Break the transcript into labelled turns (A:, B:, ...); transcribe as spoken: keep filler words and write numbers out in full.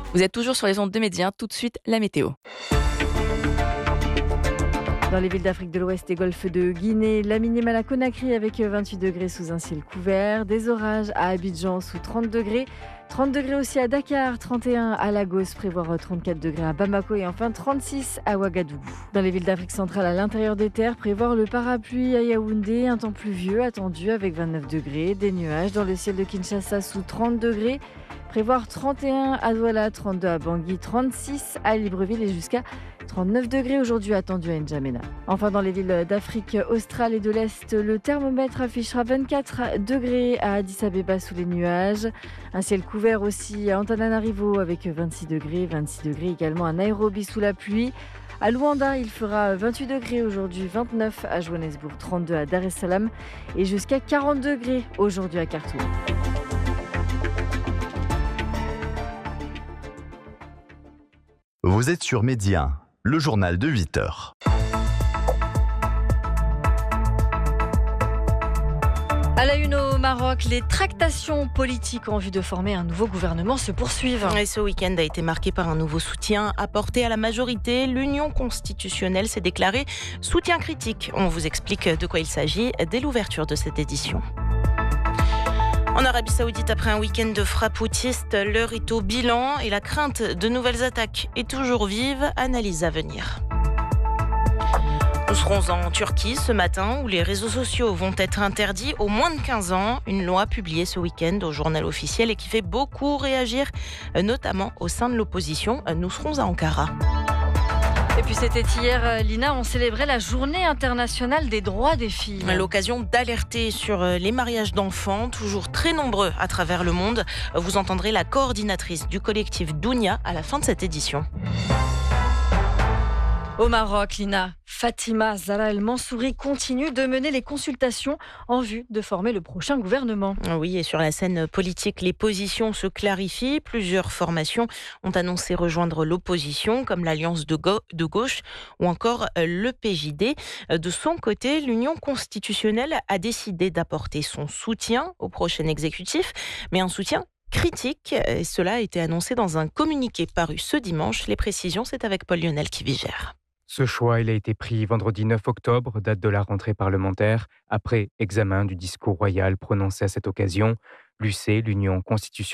A: Vous êtes toujours sur les ondes de Média, tout de suite la météo.
B: Dans les villes d'Afrique de l'Ouest et Golfe de Guinée, la minimale à Conakry avec vingt-huit degrés sous un ciel couvert, des orages à Abidjan sous trente degrés, trente degrés aussi à Dakar, trente et un à Lagos, prévoir trente-quatre degrés à Bamako et enfin trente-six à Ouagadougou. Dans les villes d'Afrique centrale à l'intérieur des terres, prévoir le parapluie à Yaoundé, un temps pluvieux attendu avec vingt-neuf degrés, des nuages dans le ciel de Kinshasa sous trente degrés. Prévoir trente et un à Douala, trente-deux à Bangui, trente-six à Libreville et jusqu'à trente-neuf degrés aujourd'hui attendus à N'Djamena. Enfin, dans les villes d'Afrique australe et de l'Est, le thermomètre affichera vingt-quatre degrés à Addis Abeba sous les nuages. Un ciel couvert aussi à Antananarivo avec vingt-six degrés, vingt-six degrés également à Nairobi sous la pluie. À Luanda, il fera vingt-huit degrés aujourd'hui, vingt-neuf à Johannesburg, trente-deux à Dar es Salaam et jusqu'à quarante degrés aujourd'hui à Khartoum.
C: Vous êtes sur Média, le journal de huit heures.
B: À la une au Maroc, les tractations politiques en vue de former un nouveau gouvernement se poursuivent.
D: Et ce week-end a été marqué par un nouveau soutien apporté à la majorité. L'Union constitutionnelle s'est déclarée soutien critique. On vous explique de quoi il s'agit dès l'ouverture de cette édition. En Arabie Saoudite, après un week-end de frappes-outistes, l'heure est au bilan et la crainte de nouvelles attaques est toujours vive. Analyse à venir. Nous serons en Turquie ce matin où les réseaux sociaux vont être interdits aux moins de quinze ans. Une loi publiée ce week-end au journal officiel et qui fait beaucoup réagir, notamment au sein de l'opposition. Nous serons à Ankara.
B: Et puis c'était hier, Lina, on célébrait la journée internationale des droits des filles.
D: L'occasion d'alerter sur les mariages d'enfants, toujours très nombreux à travers le monde. Vous entendrez la coordinatrice du collectif Dounia à la fin de cette édition.
B: Au Maroc, Lina, Fatima Zahra El Mansouri continue de mener les consultations en vue de former le prochain gouvernement.
D: Oui, et sur la scène politique, les positions se clarifient. Plusieurs formations ont annoncé rejoindre l'opposition, comme l'Alliance de, Go- de gauche ou encore le P J D. De son côté, l'Union constitutionnelle a décidé d'apporter son soutien au prochain exécutif, mais un soutien critique. Et cela a été annoncé dans un communiqué paru ce dimanche. Les précisions, c'est avec Paul Lionel qui vigère.
E: Ce choix, il a été pris vendredi neuf octobre, date de la rentrée parlementaire, après examen du discours royal prononcé à cette occasion. L'U C, l'Union constitutionnelle,